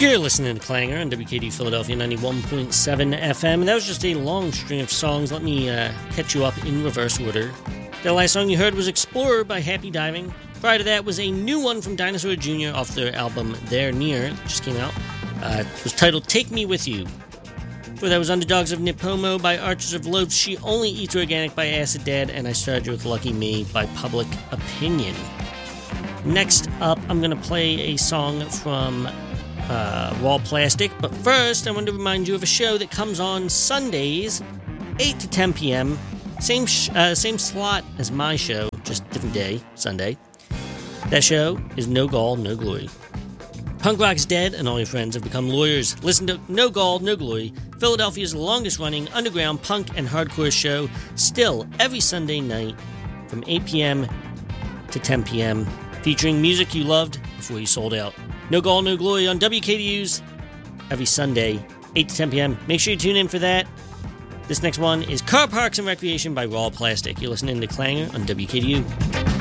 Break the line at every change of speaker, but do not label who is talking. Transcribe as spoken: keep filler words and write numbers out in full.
You're listening to Clanger on W K D Philadelphia ninety-one point seven F M. And that was just a long string of songs. Let me uh, catch you up in reverse order. The last song you heard was Explorer by Happy Diving. Prior to that was a new one from Dinosaur Junior off their album There Near. It just came out. Uh, it was titled Take Me With You. Before that was Underdogs of Nipomo by Archers of Loaf. She Only Eats Organic by Acid Dad. And I started with Lucky Me by Public Opinion. Next up, I'm going to play a song from uh, Raw Plastic. But first, I want to remind you of a show that comes on Sundays, eight to ten p.m. Same sh- uh, same slot as my show, just different day, Sunday. That show is No Gall, No Glory. Punk rock's dead, and all your friends have become lawyers. Listen to No Gall, No Glory, Philadelphia's longest-running underground punk and hardcore show, still every Sunday night from eight p.m. to ten p.m., featuring music you loved before you sold out. No Gall, No Glory on W K D U's every Sunday, eight to ten p.m. Make sure you tune in for that. This next one is Car Parks and Recreation by Raw Plastic. You're listening to Clanger on W K D U.